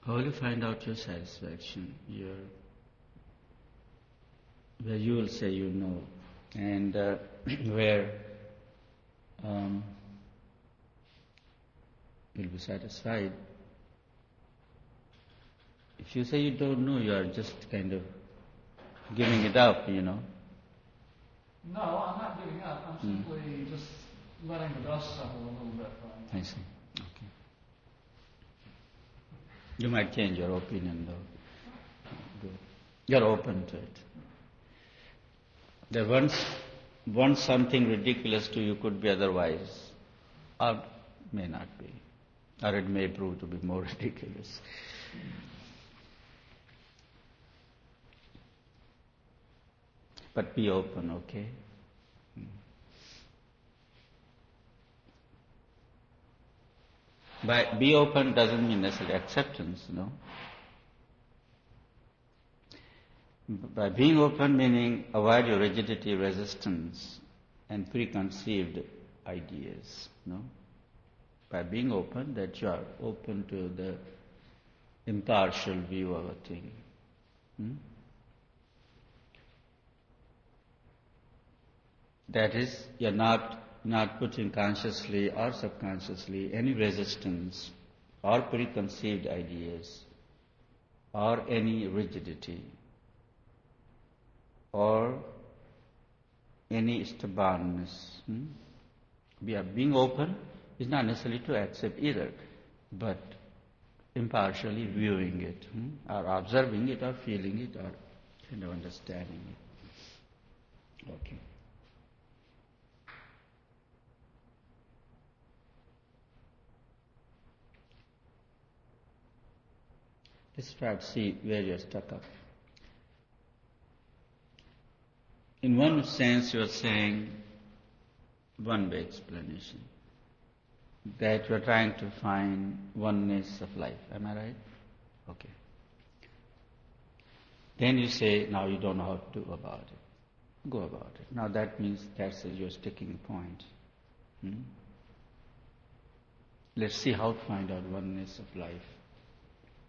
How will you find out your satisfaction? Where you will say you know, and where you'll be satisfied. If you say you don't know, you are just kind of giving it up, No, I'm not giving up. I'm simply just letting the dust settle a little bit. I see. Okay. You might change your opinion, though. Good. You're open to it. That once something ridiculous to you could be otherwise, or may not be, or it may prove to be more ridiculous. But be open, okay? By be open doesn't mean necessarily acceptance, no? By being open meaning avoid your rigidity, resistance, and preconceived ideas, no? By being open, that you are open to the impartial view of a thing. That is, you're not putting consciously or subconsciously any resistance or preconceived ideas or any rigidity or any stubbornness. Being open is not necessarily to accept either, but impartially viewing it, or observing it, or feeling it, or kind of understanding it. Okay. Let's try to see where you're stuck up. In one sense, you're saying one-way explanation, that you're trying to find oneness of life. Am I right? Okay. Then you say, now you don't know how to do about it. Go about it. Now that means that's your sticking point. Let's see how to find out oneness of life.